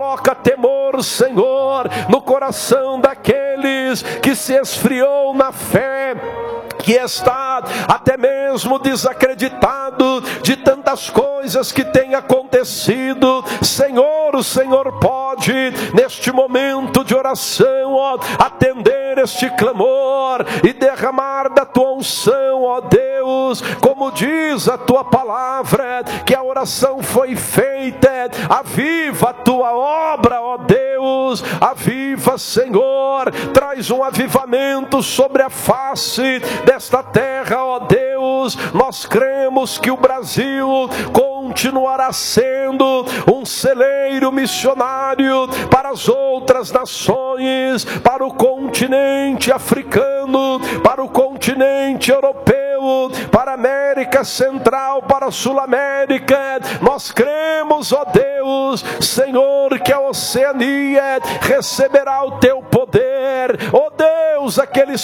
coloca temor, Senhor, no coração daqueles que se esfriou na fé, que está até mesmo desacreditado de tantas coisas que têm acontecido. Senhor, o Senhor pode, neste momento de oração, ó, atender este clamor e derramar da tua unção, ó Deus, como diz a tua palavra, que a oração foi feita. Aviva a tua obra, ó Deus, aviva, Senhor, traz um avivamento sobre a face desta terra, ó Deus. Nós cremos que o Brasil continuará sendo um celeiro missionário para as outras nações, para o continente africano, para o continente europeu, para a América Central, para a Sul-América. Nós cremos, ó Deus, Senhor, que a Oceania receberá o teu poder, ó Deus, aqueles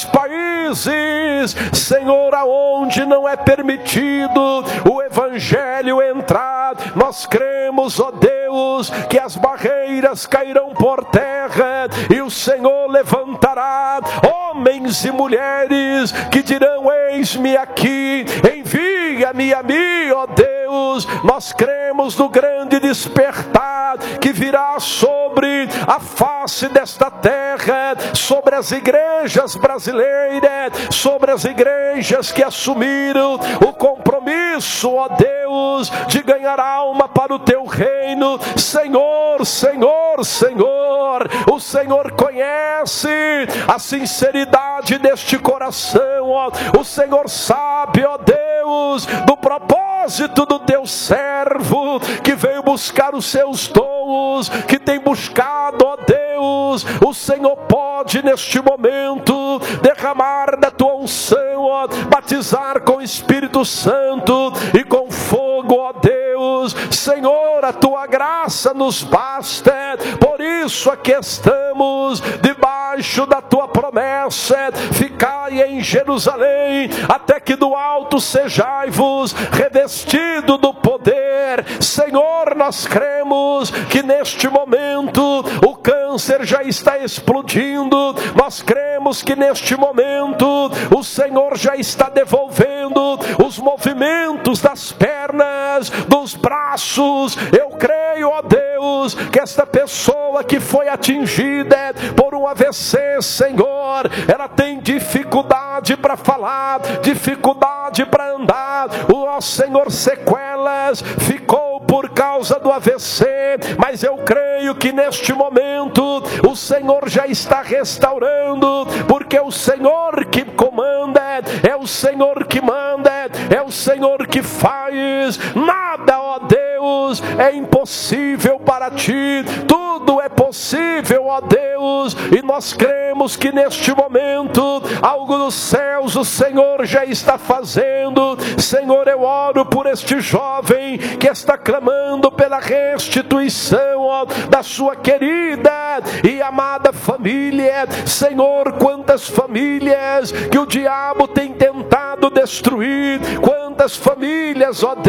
países, Senhor, aonde não é permitido o Evangelho entrar, nós cremos, ó Deus, que as barreiras cairão por terra e o Senhor levantará homens e mulheres que dirão: eis-me aqui, envia-me a mim, ó Deus. Nós cremos no grande despertar que virá sobre a face desta terra, sobre as igrejas brasileiras, sobre as igrejas que assumiram o compromisso, ó Deus, de ganhar alma para o teu reino. Senhor, Senhor, Senhor, o Senhor conhece a sinceridade deste coração, ó. O Senhor sabe, ó Deus, do propósito do teu servo que veio buscar os seus dons, que tem buscado, ó Deus. O Senhor pode neste momento derramar da tua unção, ó, batizar com o Espírito Santo e com fogo, ó Deus. Senhor, a tua graça nos basta, por isso aqui estamos debaixo da tua promessa: ficai em Jerusalém até que do alto sejai-vos revestido do poder. Senhor, nós cremos que neste momento o câncer já está explodindo. Nós cremos que neste momento o Senhor já está devolvendo os movimentos das pernas, dos braços. Eu creio, ó Deus, que esta pessoa que foi atingida por um AVC, Senhor, ela tem dificuldade para falar, dificuldade para andar. Ó Senhor, sequelas ficou por causa do AVC, mas eu creio que neste momento o Senhor já está restaurando, porque é o Senhor que comanda, é o Senhor que manda, é o Senhor que faz. Nada, ó Deus, é impossível para ti, tudo é possível, ó Deus. E nós cremos que neste momento algo nos céus o Senhor já está fazendo. Senhor, eu oro por este jovem que está clamando pela restituição, ó, da sua querida e amada família. Senhor, quantas famílias que o diabo tem tentado destruir, quantas famílias, ó Deus,